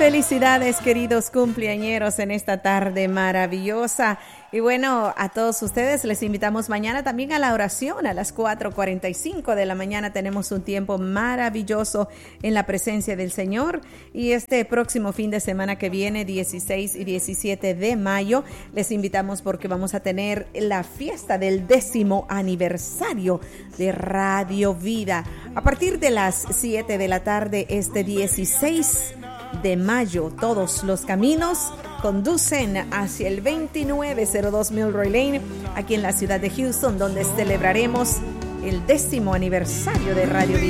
Felicidades, queridos cumpleañeros, en esta tarde maravillosa. Y bueno, a todos ustedes les invitamos mañana también a la oración a las 4:45 de la mañana. Tenemos un tiempo maravilloso en la presencia del Señor. Y este próximo fin de semana que viene, 16 y 17 de mayo, les invitamos porque vamos a tener la fiesta del 10º aniversario de Radio Vida. A partir de las 7 de la tarde, este 16 de mayo, todos los caminos conducen hacia el 2902 Milroy Lane, aquí en la ciudad de Houston, donde celebraremos el 10º aniversario de Radio Vida.